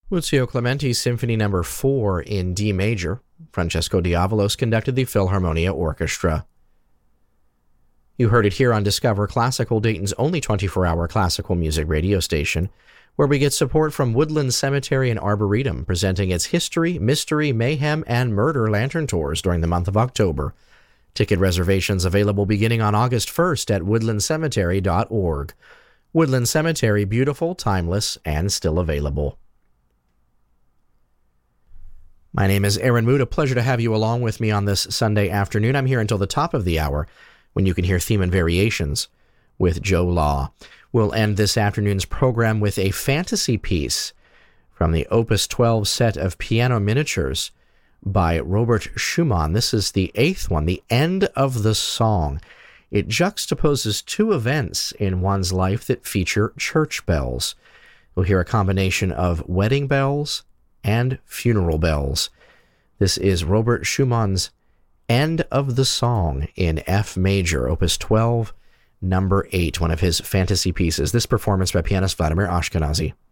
Muzio Clementi's Symphony No. 4 in D major. Francesco Diavalos conducted the Philharmonia Orchestra. You heard it here on Discover Classical, Dayton's only 24-hour classical music radio station, where we get support from Woodland Cemetery and Arboretum, presenting its History, Mystery, Mayhem, and Murder Lantern Tours during the month of October. Ticket reservations available beginning on August 1st at woodlandcemetery.org. Woodland Cemetery, beautiful, timeless, and still available. My name is Aaron Mood. A pleasure to have you along with me on this Sunday afternoon. I'm here until the top of the hour, when you can hear Theme and Variations with Joe Law. We'll end this afternoon's program with a fantasy piece from the Opus 12 set of piano miniatures by Robert Schumann. This is the 8th one, The End of the Song. It juxtaposes two events in one's life that feature church bells. We'll hear a combination of wedding bells and funeral bells. This is Robert Schumann's End of the Song in F major, Opus 12, number 8, one of his fantasy pieces. This performance by pianist Vladimir Ashkenazy.